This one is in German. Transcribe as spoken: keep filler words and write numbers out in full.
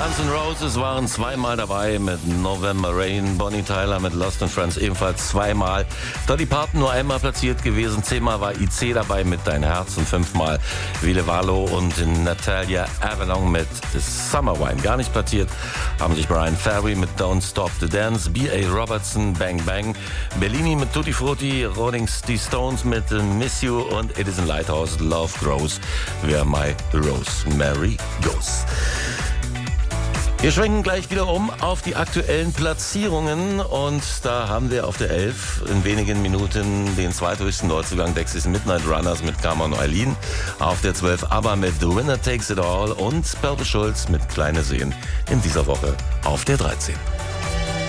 Guns N' Roses waren zweimal dabei mit November Rain, Bonnie Tyler mit Lost in Friends ebenfalls zweimal, Dolly Parton nur einmal platziert gewesen, zehnmal war I C dabei mit Dein Herz und fünfmal Ville Valo und Natalia Avalon mit Summer Wine. Gar nicht platziert haben sich Brian Ferry mit Don't Stop the Dance, B A Robertson, Bang Bang, Bellini mit Tutti Frutti, Rolling Stones mit Miss You und Edison Lighthouse, Love Grows, Where My Rosemary Goes. Wir schwenken gleich wieder um auf die aktuellen Platzierungen und da haben wir auf der elf in wenigen Minuten den zweithöchsten Neuzugang Dexys Midnight Runners mit Carmen und Eileen. Auf der zwölf ABBA mit The Winner Takes It All und Bärbel Schulz mit Kleine Seen in dieser Woche auf der dreizehn.